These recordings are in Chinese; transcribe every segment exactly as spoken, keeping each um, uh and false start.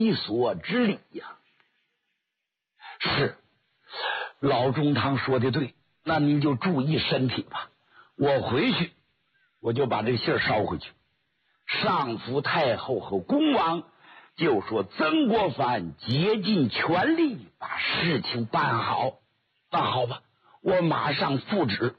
一所之理呀。是，老中堂说的对，那您就注意身体吧。我回去我就把这个信捎回去，上服太后和恭王就说曾国藩竭尽全力把事情办好。那好吧，我马上复旨。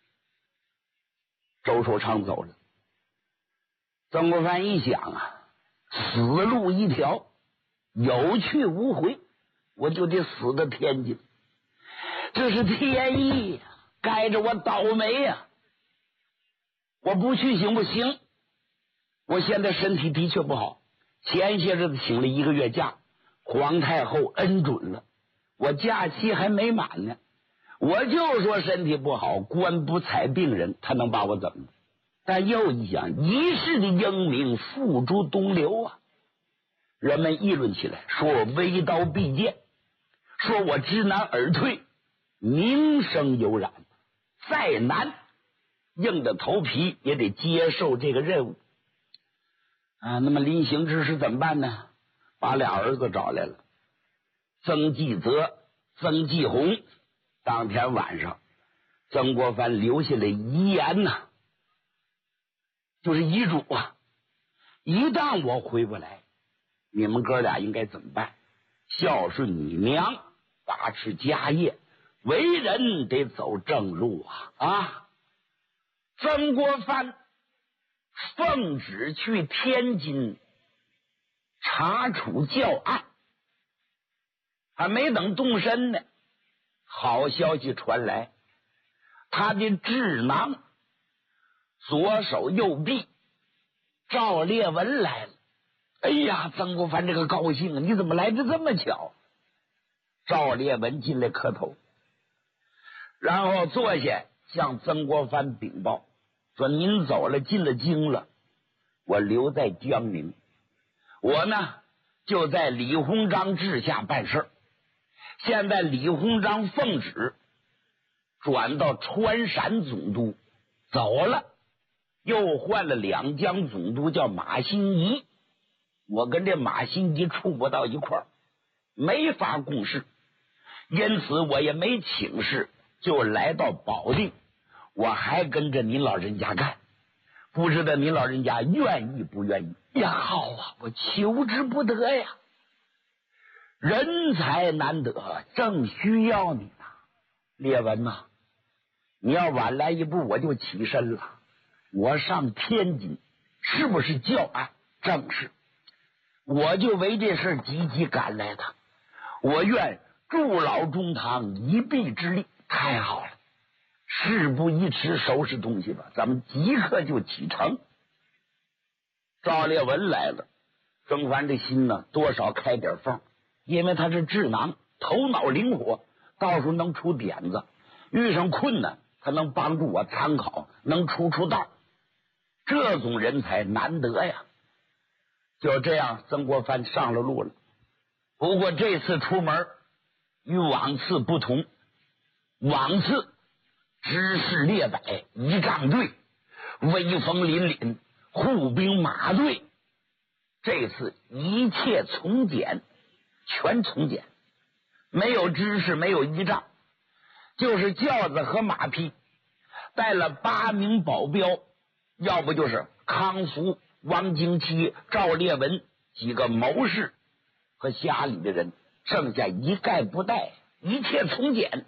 周守常走了，曾国藩一想啊，死路一条，有去无回，我就得死在天津，这是天意，该着我倒霉呀！我不去行不行？我现在身体的确不好，前些日子请了一个月假，皇太后恩准了，我假期还没满呢。我就说身体不好，官不采病人，他能把我怎么？但又一想，一世的英名付诸东流啊！人们议论起来，说我微刀必剑，说我知难而退，名声有染，再难硬着头皮也得接受这个任务啊。那么临行之时怎么办呢？把俩儿子找来了，曾纪泽、曾纪洪。当天晚上，曾国藩留下了遗言呐、啊，就是遗嘱啊。一旦我回不来，你们哥俩应该怎么办？孝顺你娘，把持家业，为人得走正路啊！啊！曾国藩奉旨去天津查处教案，还没等动身呢，好消息传来，他的智囊左手右臂赵烈文来了。哎呀，曾国藩这个高兴啊！你怎么来的这么巧？赵烈文进来磕头，然后坐下向曾国藩禀报说：“您走了，进了京了，我留在江宁，我呢就在李鸿章治下办事。现在李鸿章奉旨转到川陕总督，走了，又换了两江总督，叫马新贻。我跟这马新贻处不到一块儿，没法共事，因此我也没请示，就来到保定。我还跟着您老人家干，不知道您老人家愿意不愿意？”呀，好啊，我求之不得呀！人才难得，正需要你呢。烈文呐、啊，你要晚来一步，我就起身了。我上天津，是不是教案？正是。我就为这事积极赶来的，我愿助老中堂一臂之力。太好了，事不宜迟，收拾东西吧，咱们即刻就启程。赵烈文来了，曾国藩这心呢，多少开点缝，因为他是智囊，头脑灵活，到时候能出点子，遇上困难他能帮助我参考，能出出道，这种人才难得呀。就这样，曾国藩上了路了。不过这次出门与往次不同，往次知识列摆，仪仗队，威风凛凛，护兵马队。这次一切从简，全从简，没有知识，没有仪仗，就是轿子和马匹，带了八名保镖，要不就是康福、王经期、赵烈文几个谋士和家里的人，剩下一概不带，一切从简。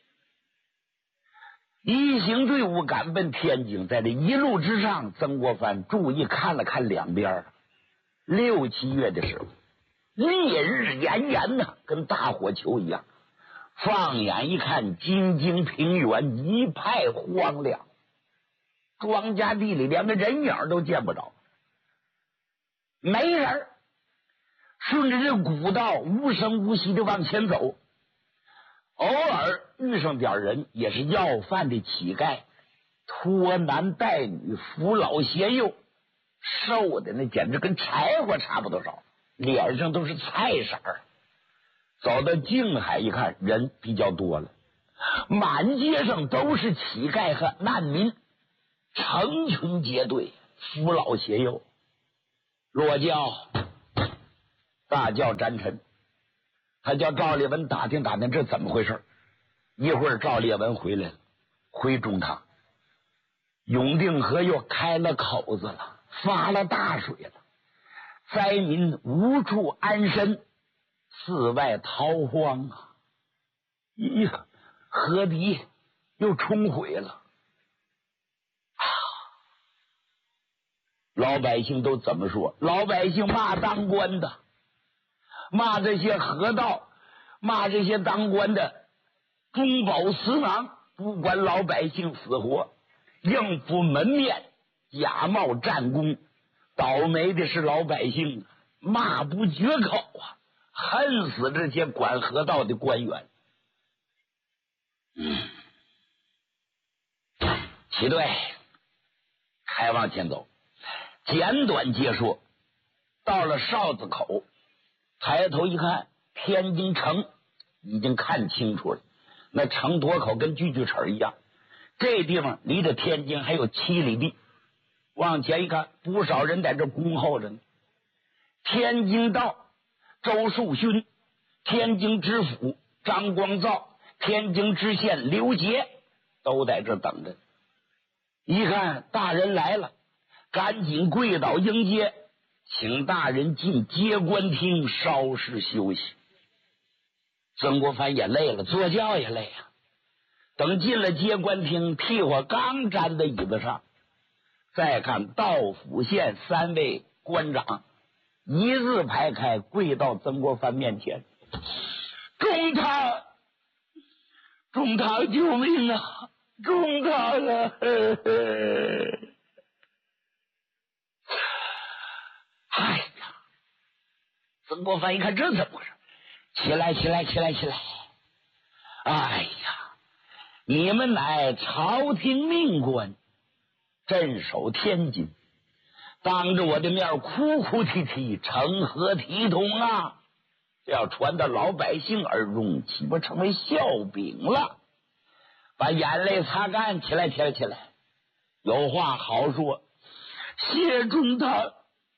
一行队伍赶奔天津，在这一路之上，曾国藩注意看了看两边，六七月的时候，烈日炎炎呐、啊，跟大火球一样。放眼一看，京津平原一派荒凉，庄稼地里连个人影都见不着，没人。顺着这古道无声无息的往前走，偶尔遇上点人，也是要饭的乞丐，拖男带女，扶老携幼，瘦的那简直跟柴火差不多少，脸上都是菜色儿。走到静海一看，人比较多了，满街上都是乞丐和难民，成群结队，扶老携幼。落轿， 大叫战臣，他叫赵烈文打听打听这怎么回事。一会儿赵烈文回来了，回中堂，永定河又开了口子了，发了大水了，灾民无处安身，四外逃荒啊！咦，河堤又冲毁了啊！老百姓都怎么说？老百姓骂当官的，骂这些河道，骂这些当官的中饱私囊，不管老百姓死活，应付门面，假冒战功。倒霉的是老百姓，骂不绝口啊，恨死这些管河道的官员。嗯，齐队开往前走，简短接说，到了哨子口，抬头一看，天津城已经看清楚了，那城垛口跟锯锯齿一样，这地方离着天津还有七里地。往前一看，不少人在这恭候着呢。天津道周树勋、天津知府张光造、天津知县刘杰都在这等着。一看大人来了，赶紧跪倒迎接，请大人进接官厅稍事休息。曾国藩也累了，坐轿也累啊。等进了接官厅，屁股刚站在椅子上，再看道府县三位官长一字排开，跪到曾国藩面前：“中堂，中堂救命啊！中堂啊！”呵呵哎呀，曾国藩一看这怎么回事？起来，起来，起来，起来！哎呀，你们乃朝廷命官，镇守天津，当着我的面哭哭啼啼，成何体统啊！这要传到老百姓耳中，岂不成为笑柄了？把眼泪擦干，起来，起来，起来！有话好说。谢中堂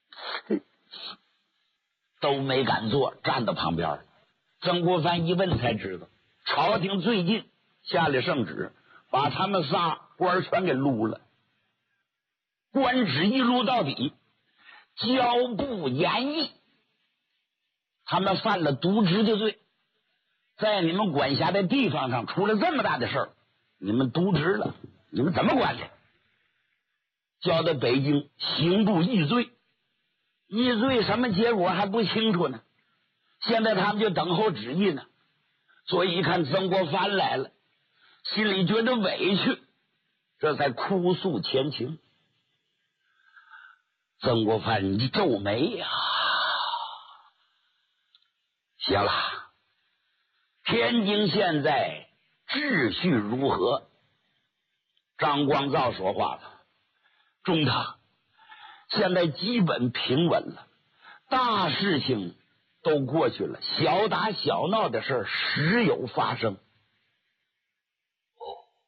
都没敢坐，站到旁边。曾国藩一问才知道，朝廷最近下了圣旨，把他们仨官全给撸了。官职一撸到底，交部严役，他们犯了渎职的罪，在你们管辖的地方上出了这么大的事儿，你们渎职了，你们怎么管的？交到北京刑部议罪，议罪什么结果还不清楚呢，现在他们就等候旨意呢。所以一看曾国藩来了，心里觉得委屈，这才哭诉前情。曾国藩你皱眉呀、啊，行了，天津现在秩序如何？张光造说话了：中堂，现在基本平稳了，大事情都过去了，小打小闹的事儿时有发生。哦，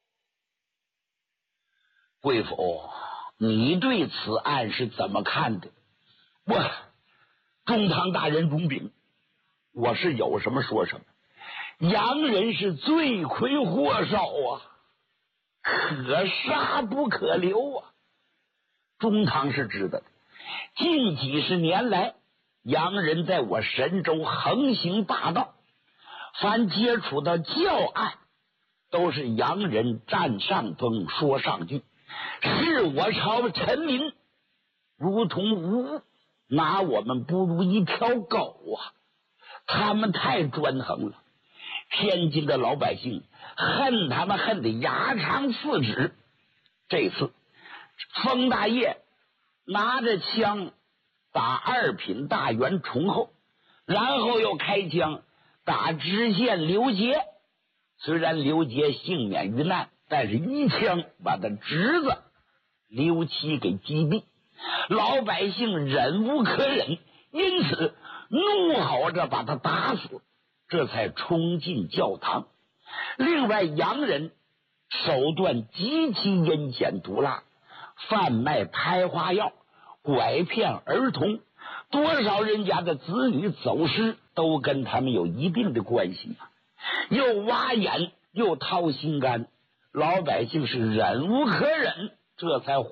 贵府，你对此案是怎么看的？我中堂大人容禀，我是有什么说什么。洋人是罪魁祸首啊，可杀不可留啊。中堂是知道的，近几十年来，洋人在我神州横行霸道，凡接触到教案，都是洋人占上风说上句，视我朝臣民如同无物，拿我们不如一条狗啊！他们太专横了，天津的老百姓恨他们恨得牙长四指。这次封大业拿着枪打二品大员崇厚，然后又开枪打知县刘杰。虽然刘杰幸免于难，但是一枪把他侄子刘七给击毙，老百姓忍无可忍，因此怒吼着把他打死，这才冲进教堂。另外，洋人手段极其阴险毒辣，贩卖胎花药，拐骗儿童， 多少人家的子女走失，都跟他们有一定的关系啊！又挖眼又掏心肝，老百姓是忍无可忍，这才